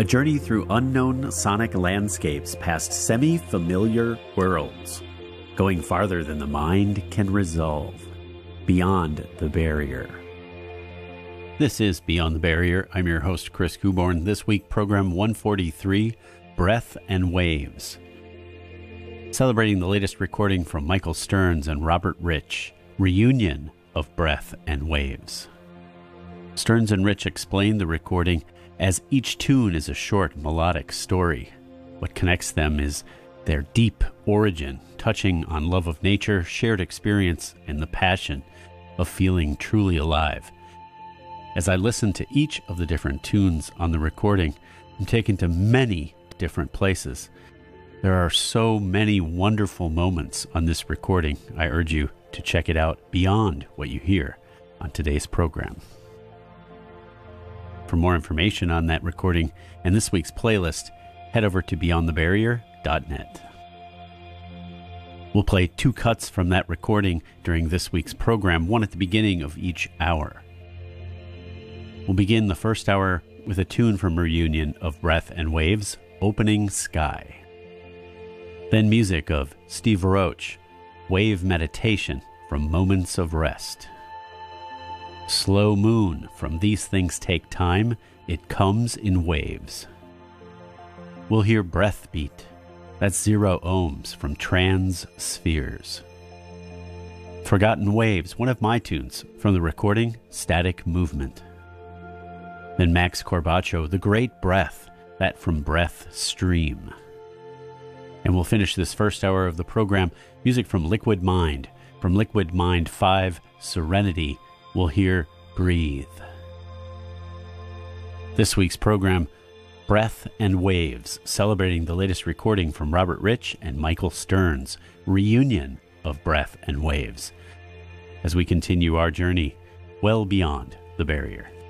A journey through unknown sonic landscapes past semi-familiar worlds, going farther than the mind can resolve, beyond the barrier. This is Beyond the Barrier. I'm your host, Chris Kuborn. This week, program 143, Breath and Waves. Celebrating the latest recording from Michael Stearns and Robert Rich, Reunion of Breath and Waves. Stearns and Rich explain the recording as each tune is a short melodic story. What connects them is their deep origin, touching on love of nature, shared experience, and the passion of feeling truly alive. As I listen to each of the different tunes on the recording, I'm taken to many different places. There are so many wonderful moments on this recording. I urge you to check it out beyond what you hear on today's program. For more information on that recording and this week's playlist, head over to beyondthebarrier.net. We'll play two cuts from that recording during this week's program, one at the beginning of each hour. We'll begin the first hour with a tune from Reunion of Breath and Waves, Opening Sky. Then music of Steve Roach, Wave Meditation from Moments of Rest. Slow Moon from These Things Take Time, It Comes in Waves. We'll hear Breath Beat, that's 0 ohms from Trans Spheres. Forgotten Waves, one of my tunes from the recording Static Movement. Then Max Corbacho, The Great Breath, that from Breath Stream. And we'll finish this first hour of the program, music from Liquid Mind. From Liquid Mind 5, Serenity, we'll hear Breathe. This week's program, Breath and Waves, celebrating the latest recording from Robert Rich and Michael Stearns, Reunion of Breath and Waves, as we continue our journey well beyond the barrier.